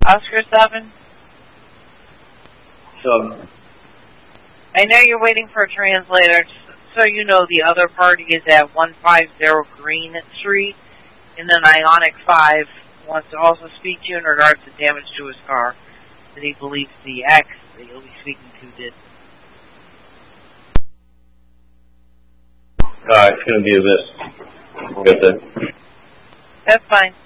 Oscar 7? So, I know you're waiting for a translator, so you know the other party is at 150 Green Street, and then Ionic 5 wants to also speak to you in regards to damage to his car that he believes the ex that you'll be speaking to did. it's going to be a miss. We'll get that. That's fine.